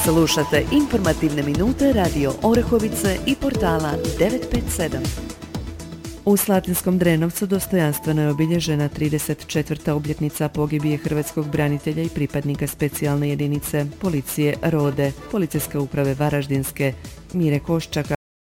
Slušate informativne minute Radio Orehovice i portala 957. U Slatinskom Drenovcu dostojanstveno je obilježena 34. obljetnica pogibije hrvatskog branitelja i pripadnika specijalne jedinice policije Rode, Policijske uprave Varaždinske, Mire Koščaka,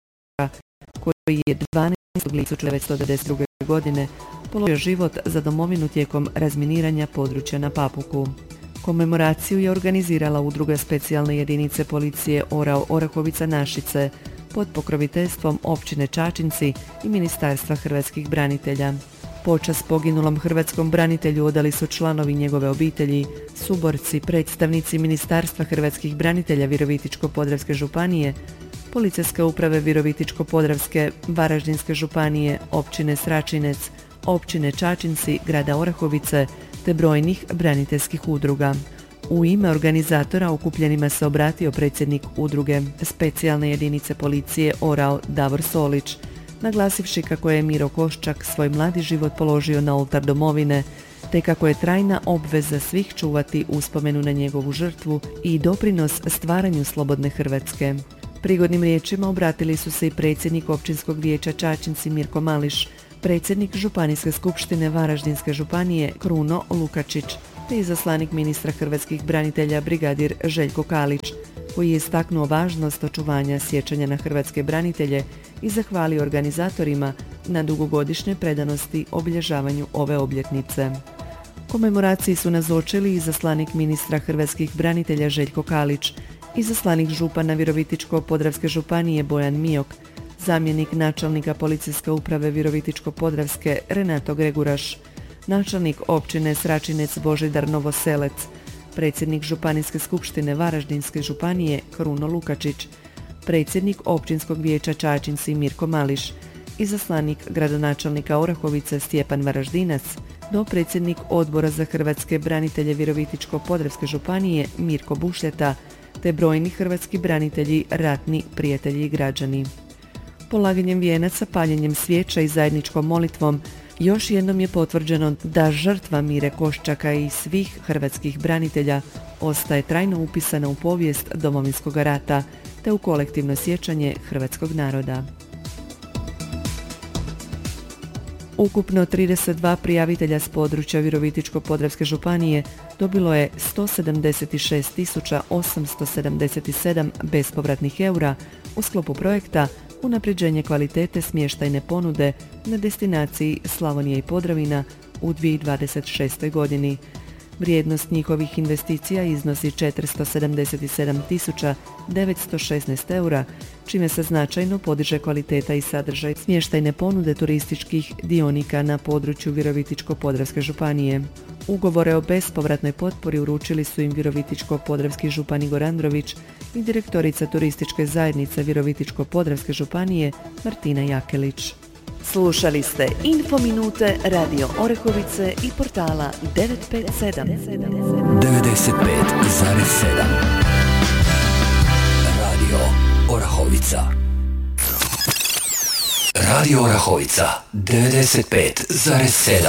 koji je 12. lipnja 1992. godine položio život za domovinu tijekom razminiranja područja na Papuku. Komemoraciju je organizirala udruga specijalne jedinice policije Orao Orahovica Našice pod pokroviteljstvom općine Čačinci i Ministarstva hrvatskih branitelja. Počast poginulom hrvatskom branitelju odali su članovi njegove obitelji, suborci, predstavnici Ministarstva hrvatskih branitelja Virovitičko-podravske županije, Policijske uprave Virovitičko-podravske, Varaždinske županije, općine Sračinec, općine Čačinci, grada Orahovice te brojnih braniteljskih udruga. U ime organizatora okupljenima se obratio predsjednik udruge specijalne jedinice policije Orao Davor Solić, naglasivši kako je Miro Koščak svoj mladi život položio na oltar domovine, te kako je trajna obveza svih čuvati uspomenu na njegovu žrtvu i doprinos stvaranju slobodne Hrvatske. Prigodnim riječima obratili su se i predsjednik općinskog vijeća Čačinci Mirko Mališ, predsjednik Županijske skupštine Varaždinske županije Kruno Lukačić, te izaslanik ministra hrvatskih branitelja brigadir Željko Kalić, koji je istaknuo važnost očuvanja sjećanja na hrvatske branitelje i zahvalio organizatorima na dugogodišnjoj predanosti obilježavanju ove obljetnice. Komemoraciji su nazočili izaslanik ministra hrvatskih branitelja Željko Kalić, izaslanik župana Virovitičko-podravske županije Bojan Mijok, zamjenik načelnika Policijske uprave Virovitičko-podravske Renato Greguraš, načelnik općine Sračinec Božidar Novoselec, predsjednik Županijske skupštine Varaždinske županije Kruno Lukačić, predsjednik općinskog vijeća Čačinci Mirko Mališ, izaslanik gradonačelnika Orahovice Stjepan Varaždinac, do predsjednik odbora za hrvatske branitelje Virovitičko-podravske županije Mirko Bušljeta, te brojni hrvatski branitelji, ratni prijatelji i građani. Polaganjem vijenaca, paljenjem svijeća i zajedničkom molitvom još jednom je potvrđeno da žrtva Mire Koščaka i svih hrvatskih branitelja ostaje trajno upisana u povijest Domovinskog rata te u kolektivno sjećanje hrvatskog naroda. Ukupno 32 prijavitelja s područja Virovitičko-podravske županije dobilo je 176.877 bespovratnih eura u sklopu projekta Unapređenje kvalitete smještajne ponude na destinaciji Slavonija i Podravina u 2026. godini. Vrijednost njihovih investicija iznosi 477.916 eura, čime se značajno podiže kvaliteta i sadržaj smještajne ponude turističkih dionika na području Virovitičko-podravske županije. Ugovore o bespovratnoj potpori uručili su im Virovitičko-podravski župan Igor Andrović i direktorica turističke zajednice Virovitičko-podravske županije Martina Jakelić. Slušali ste Infominute Radio Orehovice i portala 957. 95,7 Radio Orahovica. Radio Orahovica 95,7